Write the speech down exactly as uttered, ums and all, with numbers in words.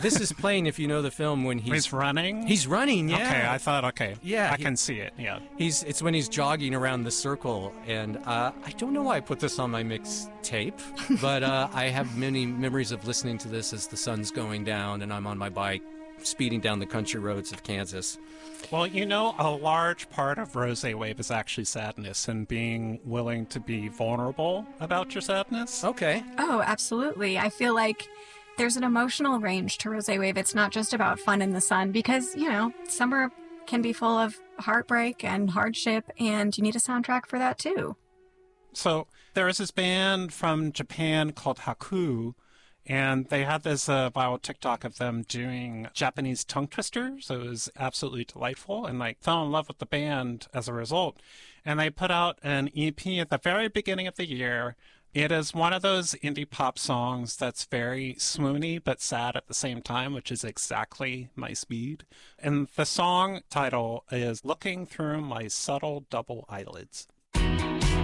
this is playing, if you know the film, when he's... He's running? He's running, yeah. Okay, I thought, okay. Yeah. I he, can see it, yeah. He's It's when he's jogging around the circle, and uh, I don't know why I put this on my mixtape, but uh, I have many memories of listening to this as the sun's going down, and I'm on my bike, speeding down the country roads of Kansas. Well, you know, a large part of Rose Wave is actually sadness and being willing to be vulnerable about your sadness. Okay. Oh, absolutely. I feel like there's an emotional range to Rose Wave. It's not just about fun in the sun because, you know, summer can be full of heartbreak and hardship, and you need a soundtrack for that too. So there is this band from Japan called Haku, and they had this uh, viral TikTok of them doing Japanese tongue twisters. So it was absolutely delightful, and I fell in love with the band as a result. And they put out an E P at the very beginning of the year. It is one of those indie pop songs that's very swoony but sad at the same time, which is exactly my speed. And the song title is Looking Through My Subtle Double Eyelids.